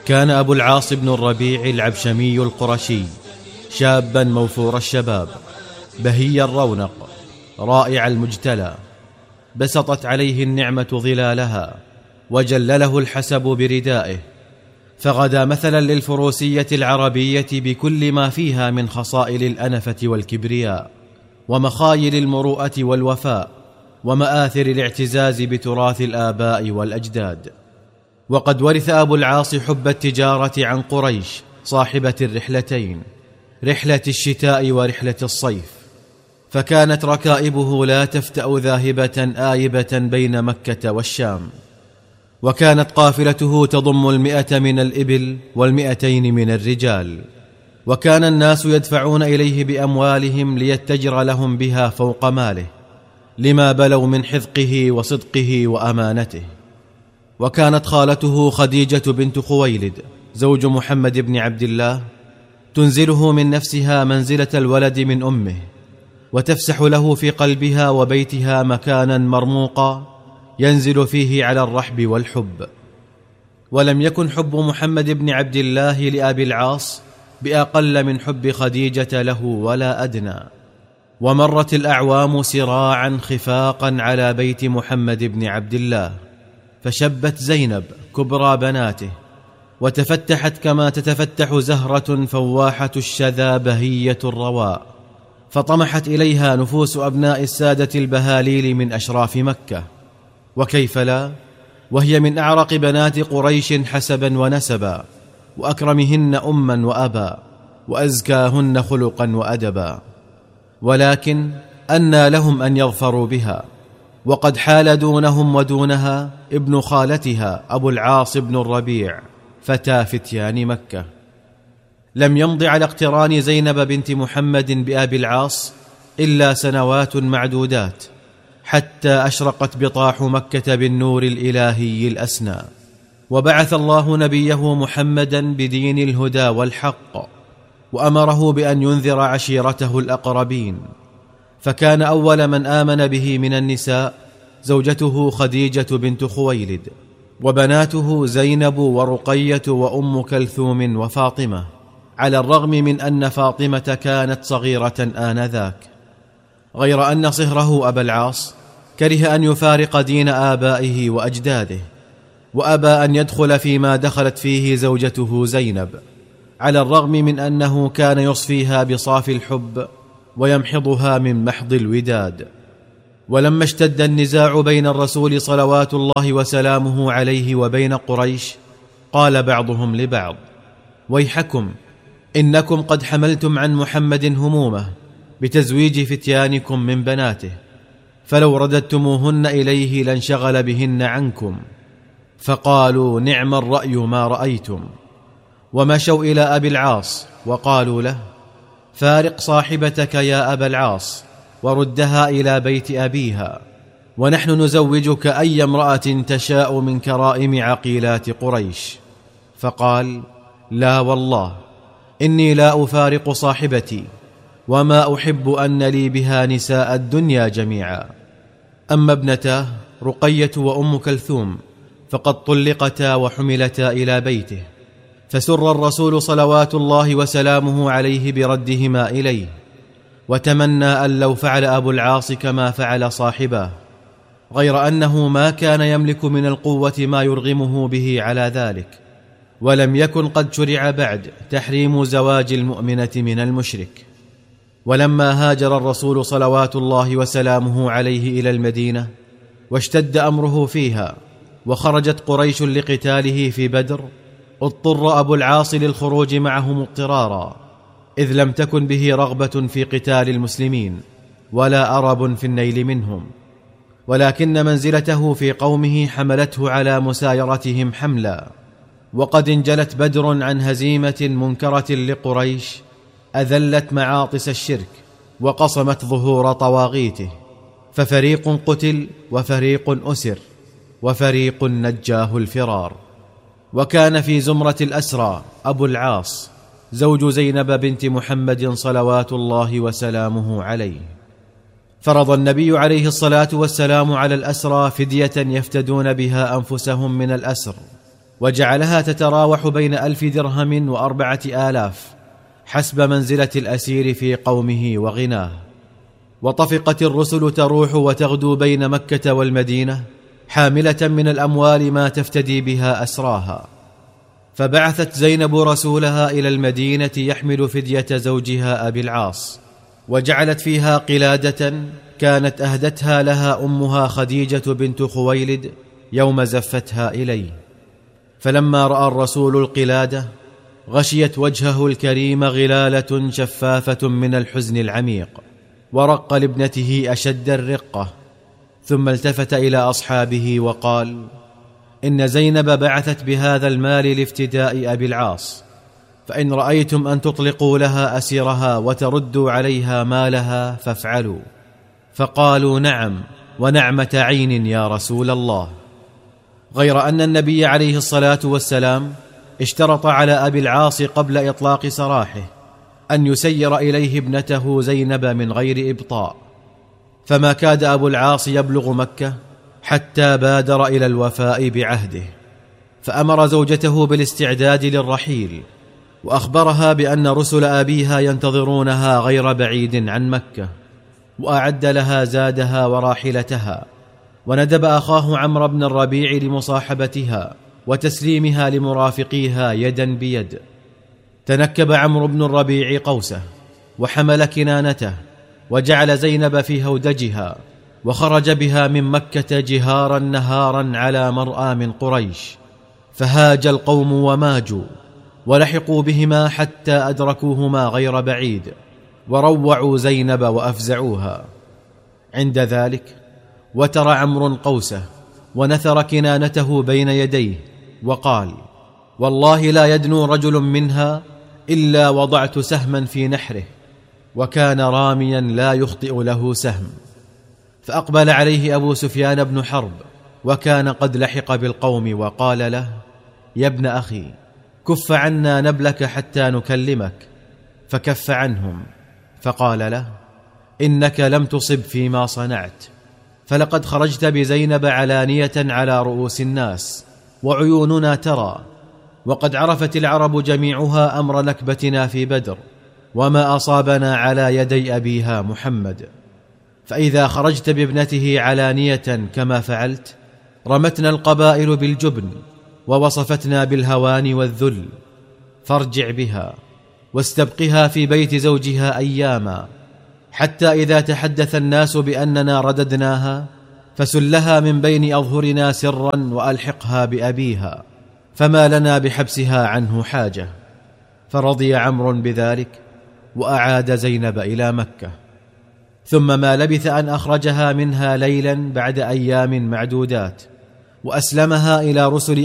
كان أبو العاص بن الربيع العبشمي القرشي شابا موفور الشباب، بهي الرونق، رائع المجتلى، بسطت عليه النعمة ظلالها، وجلله الحسب بردائه، فغدا مثلا للفروسية العربية بكل ما فيها من خصائل الأنفة والكبرياء، ومخايل المروءة والوفاء، ومآثر الاعتزاز بتراث الآباء والأجداد. وقد ورث أبو العاص حب التجارة عن قريش صاحبة الرحلتين، رحلة الشتاء ورحلة الصيف، فكانت ركائبه لا تفتأ ذاهبة آيبة بين مكة والشام، وكانت قافلته تضم 100 من الإبل و200 من الرجال، وكان الناس يدفعون إليه بأموالهم ليتجر لهم بها فوق ماله، لما بلوا من حذقه وصدقه وأمانته. وكانت خالته خديجة بنت خويلد زوج محمد بن عبد الله تنزله من نفسها منزلة الولد من أمه، وتفسح له في قلبها وبيتها مكانا مرموقا ينزل فيه على الرحب والحب. ولم يكن حب محمد بن عبد الله لأبي العاص بأقل من حب خديجة له ولا أدنى. ومرت الأعوام سراعا خفاقا على بيت محمد بن عبد الله، فشبت زينب كبرى بناته، وتفتحت كما تتفتح زهرة فواحة الشذا بهية الرواء، فطمحت إليها نفوس أبناء السادة البهاليل من أشراف مكة، وكيف لا، وهي من أعرق بنات قريش حسبا ونسبا، وأكرمهن أما وأبا، وأزكاهن خلقا وأدبا. ولكن أنى لهم أن يظفروا بها، وقد حال دونهم ودونها ابن خالتها أبو العاص بن الربيع فتى فتيان مكة. لم يمض على اقتران زينب بنت محمد بأبي العاص إلا سنوات معدودات، حتى أشرقت بطاح مكة بالنور الإلهي الأسنى، وبعث الله نبيه محمدا بدين الهدى والحق، وأمره بأن ينذر عشيرته الأقربين، فكان أول من آمن به من النساء زوجته خديجة بنت خويلد، وبناته زينب ورقية وأم كلثوم وفاطمة، على الرغم من أن فاطمة كانت صغيرة آنذاك، غير أن صهره أبا العاص كره أن يفارق دين آبائه وأجداده، وأبى أن يدخل فيما دخلت فيه زوجته زينب، على الرغم من أنه كان يصفيها بصافي الحب ويمحضها من محض الوداد. ولما اشتد النزاع بين الرسول صلوات الله وسلامه عليه وبين قريش، قال بعضهم لبعض: ويحكم، إنكم قد حملتم عن محمد همومه بتزويج فتيانكم من بناته، فلو رددتموهن إليه لانشغل بهن عنكم. فقالوا: نعم الرأي ما رأيتم. ومشوا إلى أبي العاص وقالوا له: فارق صاحبتك يا أبا العاص وردها إلى بيت أبيها، ونحن نزوجك أي امرأة تشاء من كرائم عقيلات قريش. فقال: لا والله، إني لا أفارق صاحبتي، وما أحب أن لي بها نساء الدنيا جميعا. أما ابنتاه رقية وأم كلثوم فقد طلقتا وحملتا إلى بيته، فسر الرسول صلوات الله وسلامه عليه بردهما إليه، وتمنى أن لو فعل أبو العاص كما فعل صاحباه، غير أنه ما كان يملك من القوة ما يرغمه به على ذلك، ولم يكن قد شرع بعد تحريم زواج المؤمنة من المشرك. ولما هاجر الرسول صلوات الله وسلامه عليه إلى المدينة واشتد أمره فيها، وخرجت قريش لقتاله في بدر، اضطر أبو العاص للخروج معهم اضطرارا، إذ لم تكن به رغبة في قتال المسلمين ولا أرب في النيل منهم، ولكن منزلته في قومه حملته على مسايرتهم حملا. وقد انجلت بدر عن هزيمة منكرة لقريش أذلت معاطس الشرك وقصمت ظهور طواغيته، ففريق قتل وفريق أسر وفريق نجاه الفرار. وكان في زمرة الأسرى أبو العاص زوج زينب بنت محمد صلوات الله وسلامه عليه. فرض النبي عليه الصلاة والسلام على الأسرى فدية يفتدون بها أنفسهم من الأسر، وجعلها تتراوح بين 1000 درهم و4000 حسب منزلة الأسير في قومه وغناه. وطفقت الرسل تروح وتغدو بين مكة والمدينة حاملة من الأموال ما تفتدي بها أسراها. فبعثت زينب رسولها إلى المدينة يحمل فدية زوجها أبي العاص، وجعلت فيها قلادة كانت أهدتها لها أمها خديجة بنت خويلد يوم زفتها إليه. فلما رأى الرسول القلادة غشيت وجهه الكريم غلالة شفافة من الحزن العميق، ورق لابنته أشد الرقة، ثم التفت إلى أصحابه وقال: إن زينب بعثت بهذا المال لافتداء أبي العاص، فإن رأيتم أن تطلقوا لها أسيرها وتردوا عليها مالها فافعلوا. فقالوا: نعم ونعمة عين يا رسول الله. غير أن النبي عليه الصلاة والسلام اشترط على أبي العاص قبل إطلاق سراحه أن يسير إليه ابنته زينب من غير إبطاء، فما كاد أبو العاص يبلغ مكة حتى بادر إلى الوفاء بعهده، فأمر زوجته بالاستعداد للرحيل، وأخبرها بأن رسل أبيها ينتظرونها غير بعيد عن مكة، وأعد لها زادها وراحلتها، وندب أخاه عمرو بن الربيع لمصاحبتها وتسليمها لمرافقيها يدا بيد. تنكب عمرو بن الربيع قوسه وحمل كنانته، وجعل زينب في هودجها، وخرج بها من مكة جهارا نهارا على مرأى من قريش. فهاج القوم وماجوا، ولحقوا بهما حتى أدركوهما غير بعيد، وروعوا زينب وأفزعوها. عند ذلك وتر عمرو قوسه ونثر كنانته بين يديه وقال: والله لا يدنو رجل منها إلا وضعت سهما في نحره. وكان راميا لا يخطئ له سهم. فأقبل عليه أبو سفيان بن حرب، وكان قد لحق بالقوم، وقال له: يا ابن أخي، كف عنا نبلك حتى نكلمك. فكف عنهم، فقال له: إنك لم تصب فيما صنعت، فلقد خرجت بزينب علانية على رؤوس الناس، وعيوننا ترى، وقد عرفت العرب جميعها أمر نكبتنا في بدر، وما أصابنا على يدي أبيها محمد. فإذا خرجت بابنته علانية كما فعلت، رمتنا القبائل بالجبن، ووصفتنا بالهوان والذل. فارجع بها واستبقها في بيت زوجها أياما، حتى إذا تحدث الناس بأننا رددناها، فسلها من بين أظهرنا سرا وألحقها بأبيها، فما لنا بحبسها عنه حاجة. فرضي عمرو بذلك، وأعاد زينب إلى مكة. ثم ما لبث أن أخرجها منها ليلا بعد أيام معدودات، وأسلمها إلى رسل